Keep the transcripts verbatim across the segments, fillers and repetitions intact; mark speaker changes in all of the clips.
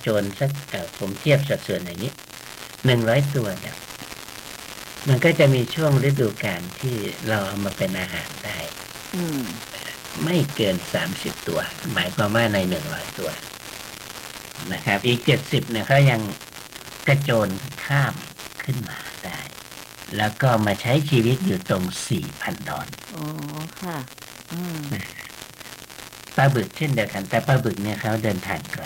Speaker 1: จรสักเอ่อผมเทียบสัดส่วนอย่างนี้หนึ่งร้อยตัวเนี่ยมันก็จะมีช่วงฤดูกาลที่เราเอามาเป็นอาหารได้
Speaker 2: อืม
Speaker 1: ไม่เกินสามสิบตัว หมายความว่าในหนึ่งร้อยตัวนะครับอีกเจ็ดสิบเนี่ยเขายังกระโจนข้ามขึ้นมาได้ แล้วก็มาใช้ชีวิตอยู่ตรงสี่พันดอน
Speaker 2: อ๋อค่ะ อืม
Speaker 1: ปลาบึกเช่นเดียวกัน แต่ปลาบึกเนี่ยเขาเดินทางไกล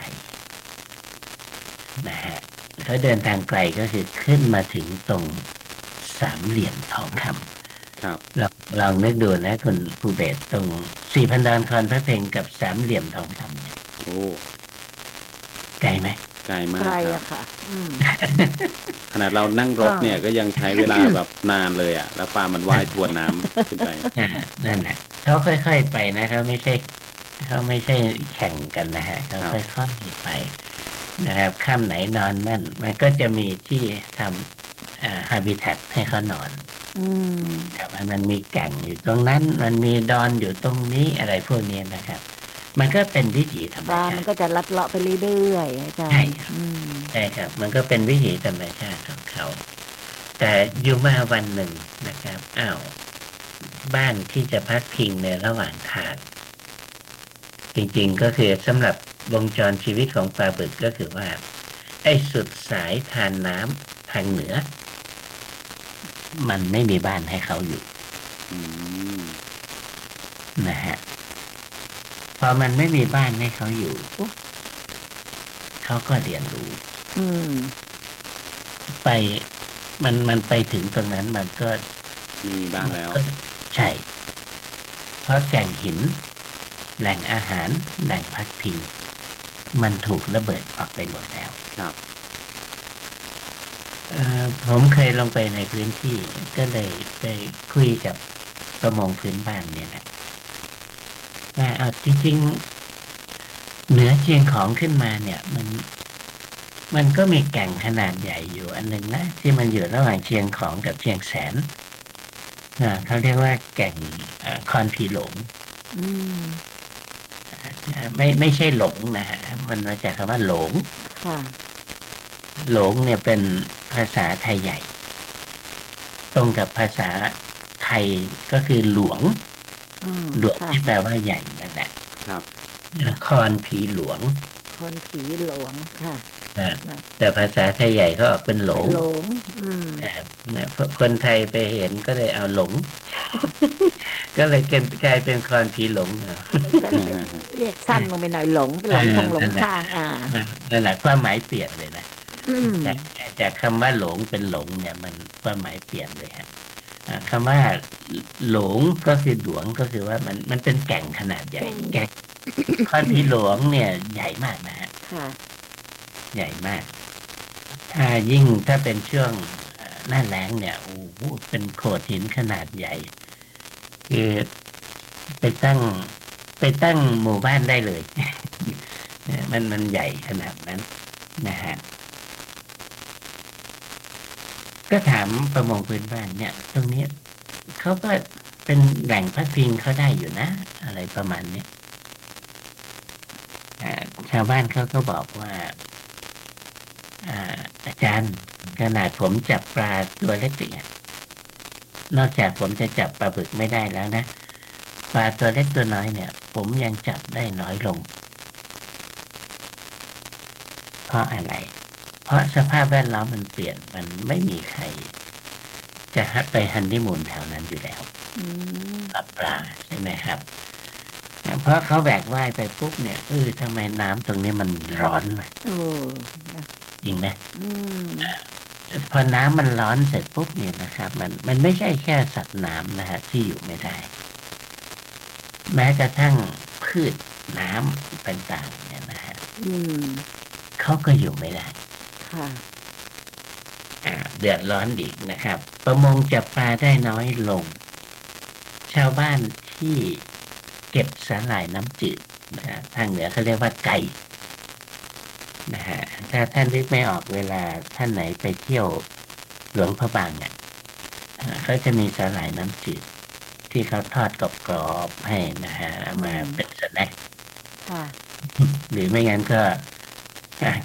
Speaker 1: นะฮะเขาเดินทางไกลก็คือขึ้นมาถึงตรงสามเหลี่ยมทองคำ
Speaker 3: ครับ
Speaker 1: เราลองนึกดูนะคุณภูเบศรตรงสี่พันดอนคอนพระเพลงกับสามเหลี่ยมทองคำเนี่ย
Speaker 3: โอ้
Speaker 1: ไกลไหม
Speaker 3: ไกลมา
Speaker 2: ไกล
Speaker 3: กครั
Speaker 2: อะ
Speaker 3: บ
Speaker 2: ค่ะ อืม
Speaker 3: ขนาดเรานั่งรถเนี่ย
Speaker 2: ก็
Speaker 3: ก็ยังใช้เวลาแบบนานเลยอ่ะแล้วปลามันว่ายทวนน้ำขึ้นไป
Speaker 1: อ่านั่นแหละเขาค่อยๆไปนะเขาไม่ใช่เขาไม่ใช่แข่งกันนะฮะเขา
Speaker 3: ครับ
Speaker 1: ค่อยๆไปนะครับค่ำไหนนอนนั่นมันก็จะมีที่ทำอ่าฮาบิแทตให้เขานอน
Speaker 2: อืม
Speaker 1: แต่ว่ามันมีแก่งอยู่ตรงนั้นมันมีดอนอยู่ตรงนี้อะไรพวกนี้นะครับ มันก็เป็นวิถีธรร
Speaker 2: ป
Speaker 1: มชาติ
Speaker 2: ลามันก็จะลัดเลาะไปเรื่อยๆอาจา
Speaker 1: ใช่
Speaker 2: รย์
Speaker 1: ครับ
Speaker 2: อืม
Speaker 1: ใช่ครับ มันก็เป็นวิถีธรรมชาติของเขา แต่อยู่มาวันหนึ่งนะครับอ้าวบ้านที่จะพักพิงในระหว่างทาง จริงๆก็คือสำหรับวงจรชีวิตของปลาบึกก็คือว่า ไอ้สุดสายทานน้ำทางเหนือ มันไม่มีบ้านให้เขาอยู่
Speaker 3: อืม
Speaker 1: นะฮะพอมันไม่มีบ้านให้เขาอยู่ปุ๊บเขาก็เรียนรู้
Speaker 2: อืม
Speaker 1: ไปมันมันไปถึงตรงนั้นมันก็
Speaker 3: มีบ้างแล้ว
Speaker 1: ก็ใช่ เพราะแก่งหิน แหล่งอาหารแหล่งพักพิงมันถูกระเบิดออกไปหมดแล้ว
Speaker 3: ครับ
Speaker 1: เอ่อผมเคยลงไปในพื้นที่ก็เลยไปคุยกับประมงพื้นบ้านเนี่ยนะว่าเอาจริงๆเหนือเชียงของขึ้นมาเนี่ย มันมันก็มีแก่งขนาดใหญ่อยู่อันหนึ่งนะที่มันอยู่ระหว่างเชียงของกับเชียงแสนอ่าเขาเรียกว่าแก่งเอ่อคอนผีหลง
Speaker 2: อืม
Speaker 1: อ่าไม่ไม่ใช่หลงนะฮะมันมาจากคำว่าหลง
Speaker 2: ค่ะ
Speaker 1: หลงเนี่ยเป็นภาษาไทยใหญ่ ตรงกับภาษาไทยก็คือหลวง
Speaker 2: อืม
Speaker 1: หลวง
Speaker 2: ค่ะ
Speaker 1: ที่แปลว่าใหญ่นั่นแหละ
Speaker 3: ครับ
Speaker 1: นครผีหลวง
Speaker 2: คนผีหลวงค่ะ
Speaker 1: อ่า
Speaker 2: นะ
Speaker 1: แต่ภาษาไทยใหญ่ก็ออกเป็นหลง
Speaker 2: เป็นหลงอืม
Speaker 1: นะครับนะเพราะคนไทยไปเห็นก็เลยเอาหลงก็เลยเกิดกลายเป็นคอนผีหลงเนาะ
Speaker 2: เรียกสั้นลงไปหน่อยหลงเป็นหลงทงหลงทางอ่า
Speaker 1: นั่นแหละความหมายเปลี่ยนเลยนะ
Speaker 2: อืม
Speaker 1: จากจากคำว่าหลงเป็นหลงเนี่ยมันความหมายเปลี่ยนเลยฮะอ่าคำว่าหลงก็คือหลวงก็คือว่ามันมันเป็นแก่งขนาดใหญ่แก่งข้อนที่หลวงเนี่ยใหญ่มากนะฮะ
Speaker 2: ค่ะ
Speaker 1: ใหญ่มาก ถ้ายิ่งถ้าเป็นช่วงเอ่อหน้าแล้งเนี่ยโอ้โหเป็นโขดหินขนาดใหญ่คือไปตั้งไปตั้งหมู่บ้านได้เลย เนี่ยมันมันใหญ่ขนาดนั้นนะฮะ ก็ถามประมงพื้นบ้านเนี่ยตรงนี้เขาก็เป็นแหล่งพักพิงเขาได้อยู่นะ อะไรประมาณนี้อ่าชาวบ้านเขาก็บอกว่าอ่าอาจารย์ขนาดผมจับปลาตัวเล็กเนี่ยนอกจากผมจะจับปลาบึกไม่ได้แล้วนะปลาตัวเล็กตัวน้อยเนี่ย ผมยังจับได้น้อยลง เพราะอะไร เพราะสภาพแวดล้อมมันเปลี่ยนมันไม่มีใคร จะไปฮันนีมูนแถวนั้นอยู่แล้ว
Speaker 2: อืม
Speaker 1: ปลาปลาใช่ไหมครับเพราะเขาแบกว่ายไปปุ๊บเนี่ยเออทำไมน้ำตรงนี้มันร้อนวะ
Speaker 2: โอ้
Speaker 1: จริงไหม
Speaker 2: อืม
Speaker 1: พอน้ำมันร้อนเสร็จปุ๊บเนี่ยนะครับ มันมันไม่ใช่แค่สัตว์น้ำนะฮะที่อยู่ไม่ได้ แม้กระทั่งพืชน้ำต่างๆเนี่ยนะฮะ
Speaker 2: อืม
Speaker 1: เขาก็อยู่ไม่ได้
Speaker 2: ค่ะ
Speaker 1: อ่าเดือดร้อนอีกนะครับ ประมงจับปลาได้น้อยลง ชาวบ้านที่เก็บสาหร่ายน้ำจืดนะฮะทางเหนือเขาเรียกว่าไก่นะฮะถ้าท่านนึกไม่ออกเวลาท่านไหนไปเที่ยวหลวงพระบางเนี่ยอ่าเขาจะมีสาหร่ายน้ำจืดที่เขาทอดกรอบๆให้นะฮะมาเป็นสแน็ค
Speaker 2: ค่ะ
Speaker 1: หรือไม่งั้นก็